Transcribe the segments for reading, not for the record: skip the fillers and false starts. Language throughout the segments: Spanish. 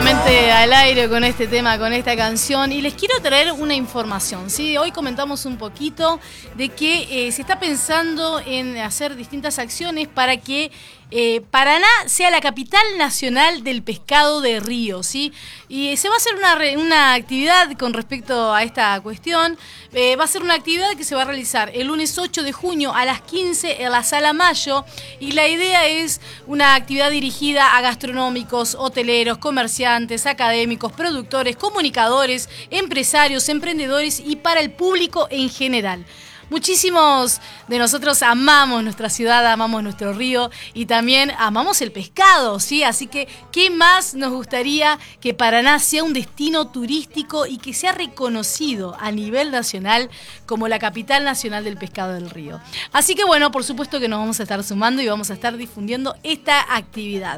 nuevamente al aire con este tema, con esta canción, y les quiero traer una información, ¿sí? Hoy comentamos un poquito de que se está pensando en hacer distintas acciones para que Paraná sea la capital nacional del pescado de río, ¿sí? Y se va a hacer una actividad con respecto a esta cuestión. Va a ser una actividad que se va a realizar el lunes 8 de junio a las 15 en la Sala Mayo, y la idea es una actividad dirigida a gastronómicos, hoteleros, comerciantes, académicos, productores, comunicadores, empresarios, emprendedores y para el público en general. Muchísimos de nosotros amamos nuestra ciudad, amamos nuestro río y también amamos el pescado, ¿sí? Así que, ¿qué más nos gustaría que Paraná sea un destino turístico y que sea reconocido a nivel nacional como la capital nacional del pescado del río? Así que, bueno, por supuesto que nos vamos a estar sumando y vamos a estar difundiendo esta actividad.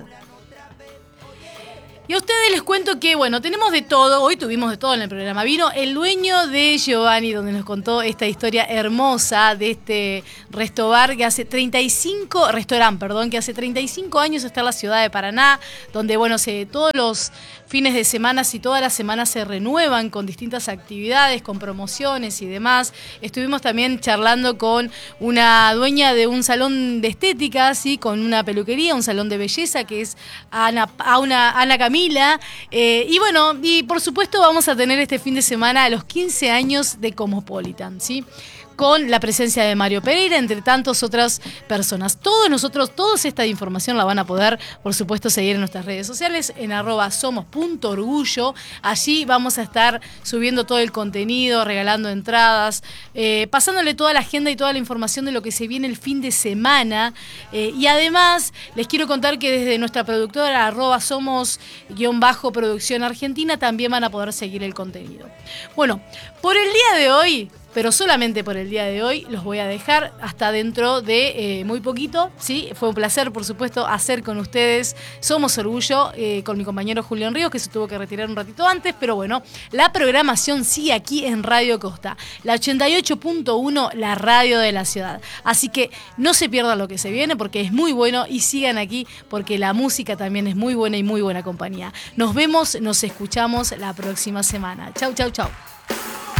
Y a ustedes les cuento que, bueno, tenemos de todo, hoy tuvimos de todo en el programa. Vino el dueño de Giovanni, donde nos contó esta historia hermosa de este restaurante que hace 35 años está en la ciudad de Paraná, donde, bueno, todos los fines de semana y todas las semanas se renuevan con distintas actividades, con promociones y demás. Estuvimos también charlando con una dueña de un salón de estética, ¿sí? Con una peluquería, un salón de belleza, que es Ana Camila. Y bueno, y por supuesto vamos a tener este fin de semana los 15 años de Cosmopolitan, ¿sí? Con la presencia de Mario Pereira, entre tantas otras personas. Toda esta información la van a poder, por supuesto, seguir en nuestras redes sociales, en @somos.orgullo. Allí vamos a estar subiendo todo el contenido, regalando entradas, pasándole toda la agenda y toda la información de lo que se viene el fin de semana. Y además, les quiero contar que desde nuestra productora, @somos_producción argentina, también van a poder seguir el contenido. Bueno, por el día de hoy, pero solamente por el día de hoy, los voy a dejar hasta dentro de muy poquito, ¿sí? Fue un placer, por supuesto, hacer con ustedes Somos Orgullo, con mi compañero Julián Ríos, que se tuvo que retirar un ratito antes, pero bueno, la programación sigue aquí en Radio Costa, la 88.1, la radio de la ciudad. Así que no se pierdan lo que se viene, porque es muy bueno, y sigan aquí, porque la música también es muy buena y muy buena compañía. Nos vemos, nos escuchamos la próxima semana. Chau, chau, chau.